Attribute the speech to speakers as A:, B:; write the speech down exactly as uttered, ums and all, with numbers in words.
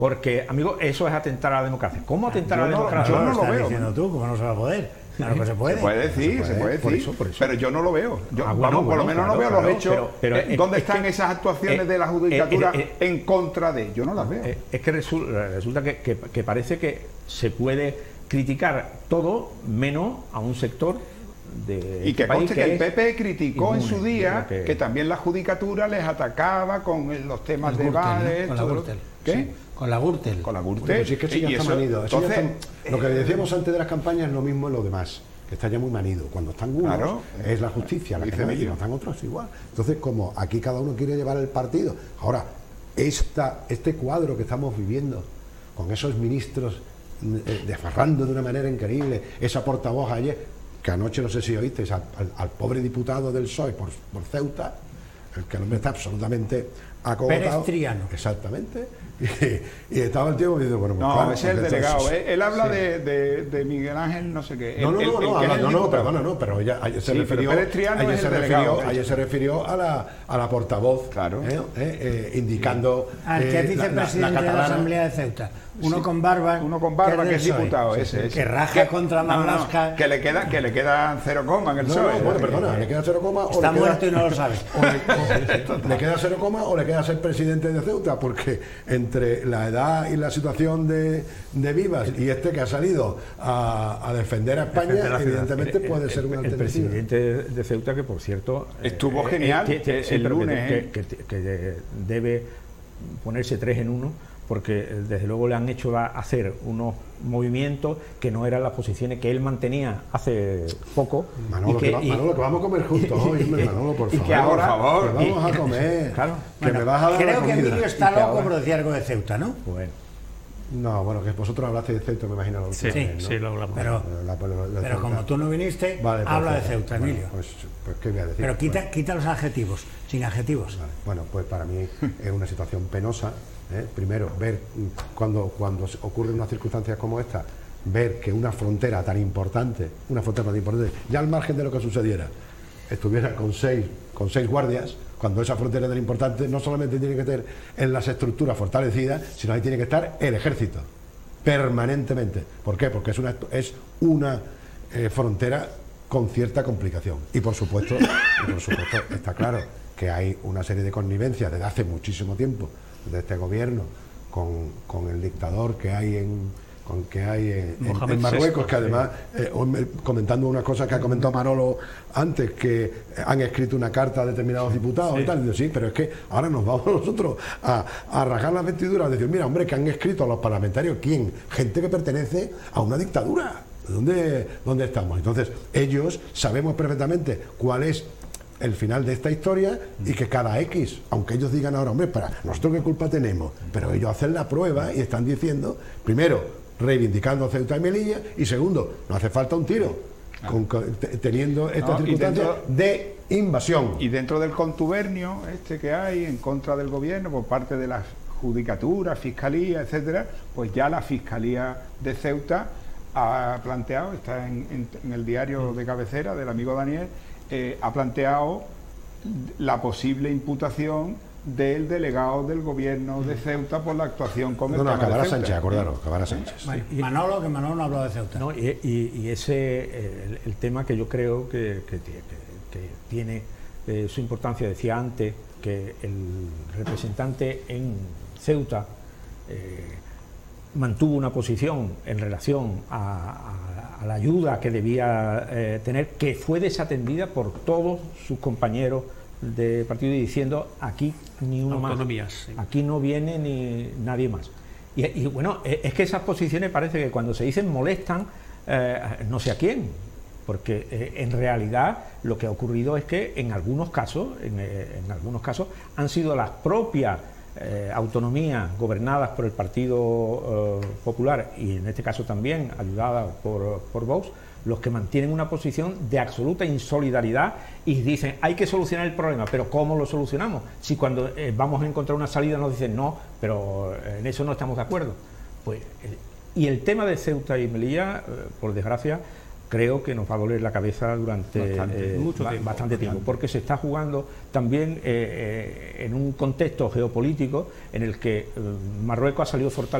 A: Porque, amigo, eso es atentar a la democracia. ¿Cómo atentar
B: yo
A: a la
B: no,
A: democracia?
B: Yo no
C: lo
B: lo
C: estás
B: veo.
C: diciendo tú, ¿cómo no se va a poder? Claro que se puede.
B: Se puede decir, se puede, se puede decir.
A: Por eso, por eso.
B: Pero yo no lo veo. Yo,
A: Ah, bueno,
B: vamos, por
A: bueno,
B: lo menos
A: claro,
B: no veo
A: claro,
B: los hechos.
A: pero- pero
B: eh,
A: es-
B: ¿Dónde
A: es
B: están
A: que-
B: esas actuaciones
A: eh,
B: de la judicatura
A: eh, eh,
B: en contra de? Yo no las veo.
A: Eh, Es que resu- resulta que, que- que parece que se puede criticar todo menos a un sector de
B: Y que
A: este país
B: conste que el
A: es
B: P P criticó en
A: inmune,
B: su día
A: que-
B: que también la judicatura les atacaba con el- los temas
C: El
B: de
C: Gürtel, ¿no?
B: vales.
C: Con la
B: todo lo-
C: Gürtel.
B: ¿Qué?
C: Sí, con la Gürtel.
B: Con la Gürtel.
D: Bueno, pues sí, es que eso ya
B: Y
D: está
B: eso-
D: manido. Eso ya
B: entonces,
D: está- lo que decíamos antes de las campañas es lo mismo en lo demás, que está ya muy manido. Cuando están unos,
B: Claro.
D: es la justicia, la
B: Lo
D: que
B: dice
D: manda, y
B: Emilio.
D: cuando están otros igual. Entonces, como aquí cada uno quiere llevar el partido, ahora, esta, este cuadro que estamos viviendo, con esos ministros eh, desfarrando de una manera increíble, esa portavoz ayer, que anoche no sé si oísteis, al, al- al pobre diputado del P S O E por, por Ceuta, el que el hombre está absolutamente acogotado.
C: Pérez Triano.
D: Exactamente. Y, y estaba el tío diciendo, bueno, pues
B: No,
D: claro,
B: ese es el
D: entonces-
B: delegado. Él, él habla de, de, de Miguel Ángel, no sé qué.
D: No,
B: El-
D: no,
B: el-
D: no,
B: el
D: no,
B: que es
D: habla-
B: el
D: no, no,
B: diputado.
D: perdona, no, pero ella ayer se
B: Sí,
D: refirió,
B: pero Pérez Triano
D: ayer
B: es
D: se
B: el
D: refirió,
B: delegado, de
D: ayer
B: hecho.
D: se refirió a la, a la portavoz,
B: Claro.
D: eh, eh, eh, indicando
C: Al que
D: eh,
C: es vicepresidente
D: la, la, la
C: de la
D: catalana.
C: Asamblea de Ceuta. Uno
B: Sí,
C: con barba.
B: Uno con barba, que es
C: del P S O E.
B: diputado, ese, ese.
C: Que raja
B: Que-
C: contra
B: no, no,
C: Marlaska.
B: que le queda, que le queda cero coma en el
D: No,
B: P S O E.
D: no, bueno, perdona, le queda cero coma o
C: Está
D: le queda,
C: muerto y no lo sabe.
D: o le, o le queda cero coma o le queda ser presidente de Ceuta, porque entre la edad y la situación de, de Vivas y este que ha salido a, a defender a España,
A: defender la ciudad.
D: evidentemente
A: El-
D: puede
A: el-
D: ser una
A: el
D: alternativa.
A: presidente de Ceuta, que por cierto
B: Estuvo genial
A: que- que- sí,
B: el
A: pero que-
B: lunes,
A: que,
B: ¿eh?
A: que- que- que debe ponerse tres en uno, porque eh, desde luego le han hecho a- hacer unos movimientos que no eran las posiciones que él mantenía hace poco.
D: Manolo,
A: y
D: que, va-
A: y-
D: Manolo, que vamos a comer juntos hoy, hombre, Manolo, por
A: y
D: favor.
A: que ahora-
D: por favor, que
A: y-
D: vamos a comer.
A: Claro.
D: Que
C: Bueno,
D: me vas a dar la
C: creo que
D: comida.
C: Emilio está
A: Y que
C: loco
A: ahora-
C: por decir algo de Ceuta, ¿no?
A: Bueno,
D: No, bueno, que vosotros hablasteis de Ceuta, me imagino. la
E: Sí,
D: última vez, ¿no?
E: sí, lo hablamos.
C: Pero,
D: Eh, la- la- la-
C: pero como tú no viniste,
D: Vale,
C: habla de
D: perfecto.
C: Ceuta,
D: Bueno,
C: Emilio.
D: pues, pues, ¿qué voy a decir?
C: Pero quita,
D: Bueno,
C: quita los adjetivos, sin adjetivos.
D: vale. Bueno, pues para mí es una situación penosa. ¿eh? Primero, ver mm, cuando, cuando se ocurren unas circunstancias como esta, ver que una frontera tan importante, una frontera tan importante, ya al margen de lo que sucediera, estuviera con seis, con seis guardias, cuando esa frontera tan importante no solamente tiene que estar en las estructuras fortalecidas, sino ahí tiene que estar el ejército, permanentemente. ¿Por qué? Porque es una, es una eh, frontera con cierta complicación. Y por supuesto, y por supuesto está claro que hay una serie de connivencias desde hace muchísimo tiempo de este gobierno con, con el dictador que hay en con que hay en, en-
E: Mohamed
D: en Marruecos,
E: sexto,
D: que además, eh, hoy me- comentando una cosa que ha comentado Manolo antes, que han escrito una carta a determinados diputados y tal, y digo, sí, pero es que ahora nos vamos nosotros a, a rasgar las vestiduras, a decir, mira, hombre, que han escrito a los parlamentarios, ¿quién? Gente que pertenece a una dictadura. ¿Dónde, dónde estamos? Entonces, ellos sabemos perfectamente cuál es el final de esta historia y que cada X, aunque ellos digan ahora, hombre, para nosotros qué culpa tenemos, pero ellos hacen la prueba y están diciendo, primero, reivindicando a Ceuta y Melilla, y segundo, no hace falta un tiro, con- con- te- teniendo estas
B: No, y
D: circunstancias
B: dentro-
D: de invasión.
B: Y dentro del contubernio este que hay en contra del gobierno por parte de las judicaturas, fiscalía, etcétera, pues ya la Fiscalía de Ceuta ha planteado, está en, en- en el diario de cabecera del amigo Daniel, eh, ha planteado la posible imputación del delegado del gobierno de Ceuta por la actuación con el
D: No, no,
B: tema de
D: acabará
B: Ceuta.
D: Sánchez, acordaros, acabará Sánchez.
C: Bueno, Manolo, que Manolo no habló de Ceuta.
A: ¿no? Y, y- y ese eh, el, el tema que yo creo que, que tie- que- que tiene eh, su importancia, decía antes que el representante en Ceuta eh, mantuvo una posición en relación a, a- a la ayuda que debía eh, tener, que fue desatendida por todos sus compañeros de partido, y diciendo aquí ni uno más,
E: Autonomías, sí.
A: aquí no viene ni nadie más. Y, y bueno, eh, es que esas posiciones parece que cuando se dicen molestan eh, no sé a quién, porque eh, en realidad lo que ha ocurrido es que en algunos casos, en, eh, en algunos casos han sido las propias eh, autonomías gobernadas por el Partido eh, Popular, y en este caso también ayudadas por, por Vox, los que mantienen una posición de absoluta insolidaridad y dicen hay que solucionar el problema, pero ¿cómo lo solucionamos? Si cuando eh, vamos a encontrar una salida nos dicen no, pero eh, en eso no estamos de acuerdo. Pues, eh, y el tema de Ceuta y Melilla, eh, por desgracia, creo que nos va a doler la cabeza durante
B: Bastante,
A: eh,
B: mucho
A: ba-
B: tiempo,
A: bastante tiempo,
B: bastante.
A: porque se está jugando también eh, eh, en un contexto geopolítico en el que eh, Marruecos ha salido fortalecido